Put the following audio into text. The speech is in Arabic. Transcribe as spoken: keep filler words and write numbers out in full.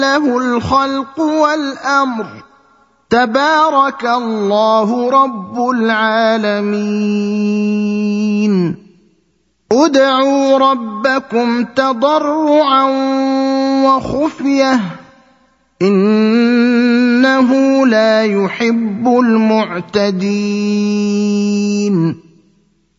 له الخلق والأمر تبارك الله رب العالمين ادعوا ربكم تضرعا وخفية إنه لا يحب المعتدين